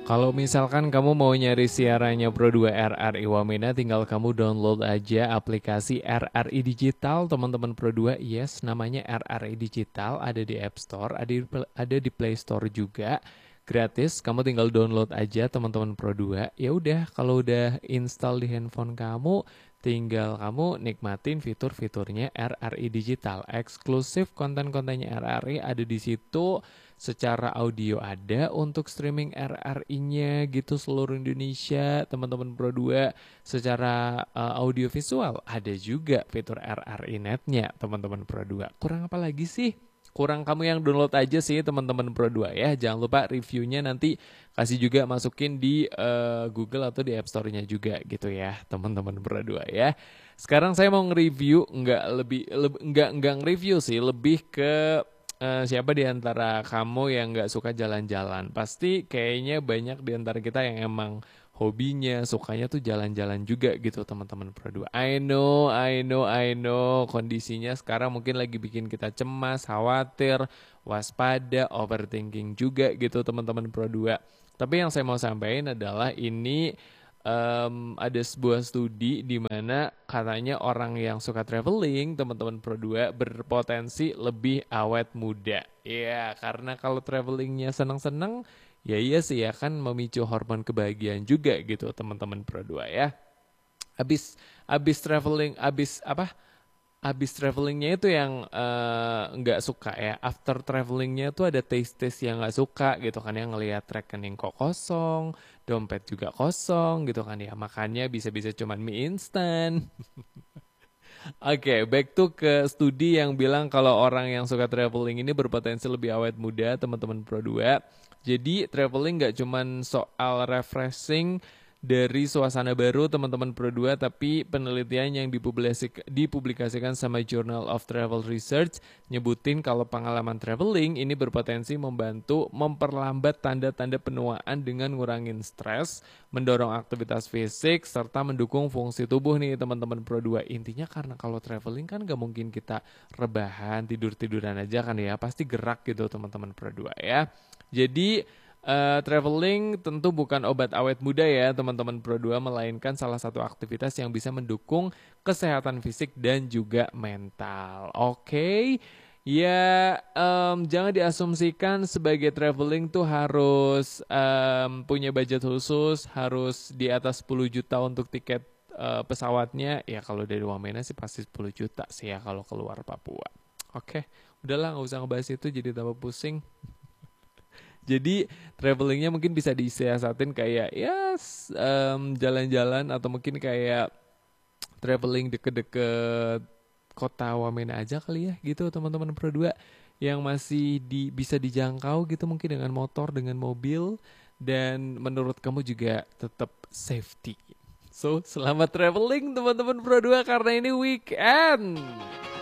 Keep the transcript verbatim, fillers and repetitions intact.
Kalau misalkan kamu mau nyari siarannya Pro dua R R I Wamena, tinggal kamu download aja aplikasi R R I Digital, teman-teman Pro dua. Yes, namanya R R I Digital, ada di App Store, ada di, ada di Play Store juga. Gratis, kamu tinggal download aja teman-teman Pro dua. Ya udah, kalau udah install di handphone kamu, tinggal kamu nikmatin fitur-fiturnya R R I Digital. Eksklusif konten-kontennya R R I ada di situ. Secara audio ada untuk streaming R R I-nya gitu seluruh Indonesia, teman-teman Pro dua. Secara uh, audio visual ada juga fitur R R I Net-nya, teman-teman Pro dua. Kurang apa lagi sih? Kurang kamu yang download aja sih teman-teman Pro dua ya. Jangan lupa reviewnya nanti kasih juga masukin di uh, Google atau di App Store-nya juga gitu ya, teman-teman Pro dua ya. Sekarang saya mau nge-review, nggak lebih, lebih nggak nggak nge-review sih, lebih ke uh, siapa di antara kamu yang nggak suka jalan-jalan. Pasti kayaknya banyak di antara kita yang emang hobinya, sukanya tuh jalan-jalan juga gitu teman-teman Pro dua. I know, I know, I know kondisinya sekarang mungkin lagi bikin kita cemas, khawatir, waspada, overthinking juga gitu teman-teman Pro dua. Tapi yang saya mau sampaikan adalah ini um, ada sebuah studi di mana katanya orang yang suka traveling, teman-teman Pro dua, berpotensi lebih awet muda. Iya, karena kalau travelingnya seneng-seneng, ya iya sih ya kan memicu hormon kebahagiaan juga gitu teman-teman Pro dua ya. Abis abis traveling, abis apa? Abis travelingnya itu yang eh, nggak suka ya. After travelingnya tuh ada taste-taste yang nggak suka gitu kan ya. Ngelihat rekening kok kosong, dompet juga kosong gitu kan ya. Makannya bisa-bisa cuman mie instan. Oke, back to ke studi yang bilang kalau orang yang suka traveling ini berpotensi lebih awet muda, teman-teman Pro dua. Jadi traveling nggak cuman soal refreshing dari suasana baru teman-teman Pro dua, tapi penelitian yang dipublikasik- dipublikasikan sama Journal of Travel Research nyebutin kalau pengalaman traveling ini berpotensi membantu memperlambat tanda-tanda penuaan dengan ngurangin stres, mendorong aktivitas fisik, serta mendukung fungsi tubuh nih teman-teman Pro dua. Intinya karena kalau traveling kan gak mungkin kita rebahan, tidur-tiduran aja kan ya, pasti gerak gitu teman-teman Pro dua ya. Jadi Uh, traveling tentu bukan obat awet muda ya teman-teman Pro dua, melainkan salah satu aktivitas yang bisa mendukung kesehatan fisik dan juga mental. Oke, okay? Ya um, jangan diasumsikan sebagai traveling tuh harus um, punya budget khusus, harus di atas sepuluh juta untuk tiket uh, pesawatnya. Ya kalau dari Wamena sih pasti sepuluh juta sih ya kalau keluar Papua. Oke, okay. Udahlah nggak usah ngebahas itu jadi tambah pusing. Jadi travelingnya mungkin bisa disiasatin kayak ya em, jalan-jalan atau mungkin kayak traveling deket-deket kota Wamena aja kali ya gitu teman-teman Pro dua, yang masih di, bisa dijangkau gitu mungkin dengan motor, dengan mobil, dan menurut kamu juga tetap safety. So, selamat traveling teman-teman Pro dua karena ini weekend.